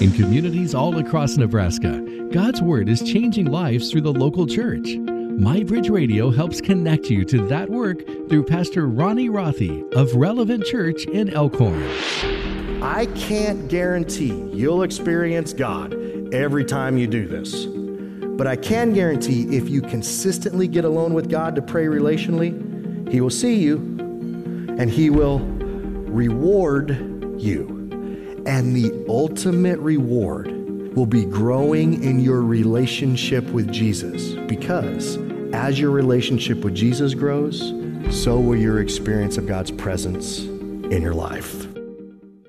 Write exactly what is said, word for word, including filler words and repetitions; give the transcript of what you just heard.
In communities all across Nebraska, God's Word is changing lives through the local church. MyBridge Radio helps connect you to that work through Pastor Ronnie Rothy of Relevant Church in Elkhorn. I can't guarantee you'll experience God every time you do this. But I can guarantee if you consistently get alone with God to pray relationally, He will see you and He will reward you. And the ultimate reward will be growing in your relationship with Jesus, because as your relationship with Jesus grows, so will your experience of God's presence in your life.